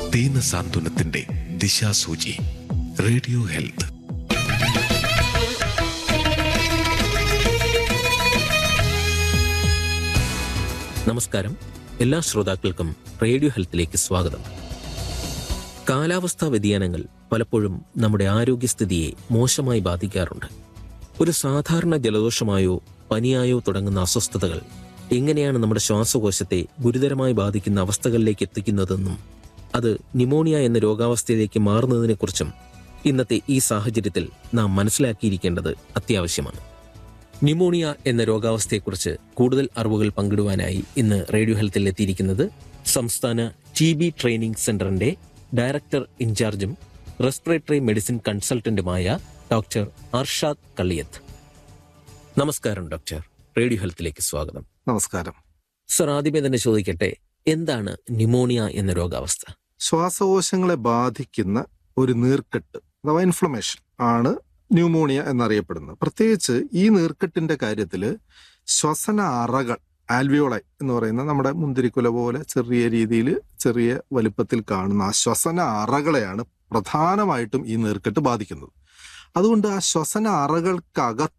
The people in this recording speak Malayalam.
ദീനസാന്ത്വനത്തിന്റെ ദിശാസൂചി. Radio health. നമസ്കാരം. എല്ലാ ശ്രോതാക്കൾക്കും റേഡിയോ ഹെൽത്തിലേക്ക് സ്വാഗതം. കാലാവസ്ഥാ വ്യതിയാനങ്ങൾ പലപ്പോഴും നമ്മുടെ ആരോഗ്യസ്ഥിതിയെ മോശമായി ബാധിക്കാറുണ്ട്. ഒരു സാധാരണ ജലദോഷമായോ പനിയായോ തുടങ്ങുന്ന അസ്വസ്ഥതകൾ എങ്ങനെയാണ് നമ്മുടെ ശ്വാസകോശത്തെ ഗുരുതരമായി ബാധിക്കുന്ന അവസ്ഥകളിലേക്ക് എത്തിക്കുന്നതെന്നും അത് ന്യൂമോണിയ എന്ന രോഗാവസ്ഥയിലേക്ക് മാറുന്നതിനെക്കുറിച്ചും ഇന്നത്തെ ഈ സാഹചര്യത്തിൽ നാം മനസ്സിലാക്കിയിരിക്കേണ്ടത് അത്യാവശ്യമാണ്. ന്യൂമോണിയ എന്ന രോഗാവസ്ഥയെക്കുറിച്ച് കൂടുതൽ അറിവുകൾ പങ്കിടുവാനായി ഇന്ന് റേഡിയോ ഹെൽത്തിൽ എത്തിയിരിക്കുന്നത് സംസ്ഥാന TB ട്രെയിനിംഗ് സെന്ററിന്റെ director ഇൻചാർജും respiratory medicine കൺസൾട്ടന്റുമായ doctor Arshad Kalliyath. നമസ്കാരം ഡോക്ടർ. റേഡിയോ ഹെൽത്തിലേക്ക് സ്വാഗതം. നമസ്കാരം സർ. ആദ്യമേ തന്നെ ചോദിക്കട്ടെ, എന്താണ് ന്യൂമോണിയ എന്ന രോഗാവസ്ഥ? ശ്വാസകോശങ്ങളെ ബാധിക്കുന്ന ഒരു നീർക്കെട്ട് അഥവാ ഇൻഫ്ലമേഷൻ ആണ് ന്യൂമോണിയ എന്നറിയപ്പെടുന്നത്. പ്രത്യേകിച്ച് ഈ നീർക്കെട്ടിന്റെ കാര്യത്തിൽ ശ്വസന അറകൾ, ആൽവിയോളൈ എന്ന് പറയുന്ന നമ്മുടെ മുന്തിരിക്കുല പോലെ ചെറിയ രീതിയിൽ ചെറിയ വലിപ്പത്തിൽ കാണുന്ന ആ ശ്വസന അറകളെയാണ് പ്രധാനമായിട്ടും ഈ നീർക്കെട്ട് ബാധിക്കുന്നത്. അതുകൊണ്ട് ആ ശ്വസന അറകൾക്കകത്ത്